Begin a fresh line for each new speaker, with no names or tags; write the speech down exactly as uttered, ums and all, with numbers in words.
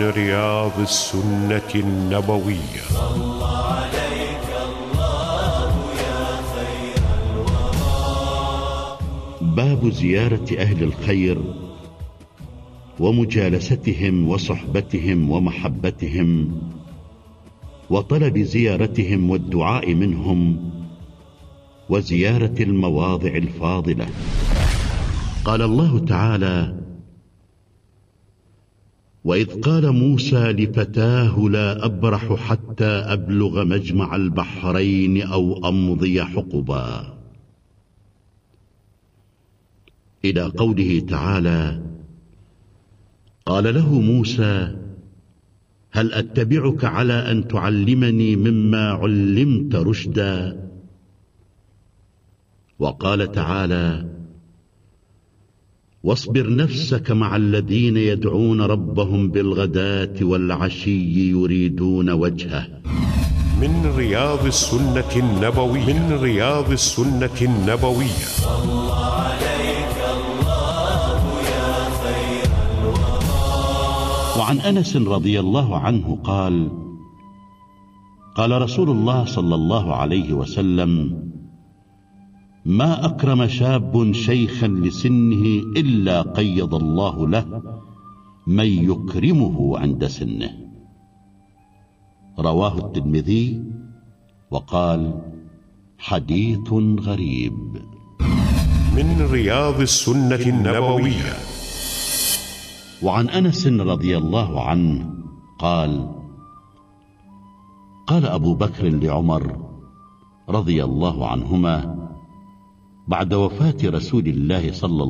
رياض السنة النبوية. صلى عليك الله يا خير الورى.
باب زيارة أهل الخير ومجالستهم وصحبتهم ومحبتهم وطلب زيارتهم والدعاء منهم وزيارة المواضع الفاضلة. قال الله تعالى: وإذ قال موسى لفتاه لا أبرح حتى أبلغ مجمع البحرين أو أمضي حقبا، إلى قوله تعالى: قال له موسى هل أتبعك على أن تعلمني مما علمت رشدا. وقال تعالى: واصبر نفسك مع الذين يدعون ربهم بالغداة والعشي يريدون وجهه.
من رياض السنة النبوية. من رياض السنة النبوية. صلى عليك الله يا خير الورى.
وعن أنس رضي الله عنه قال: قال رسول الله صلى الله عليه وسلم: ما أكرم شاب شيخا لسنه إلا قيض الله له من يكرمه عند سنه. رواه الترمذي وقال: حديث غريب.
من رياض السنة النبوية.
وعن أنس رضي الله عنه قال: قال أبو بكر لعمر رضي الله عنهما بعد وفاة رسول الله صلى الله عليه وسلم: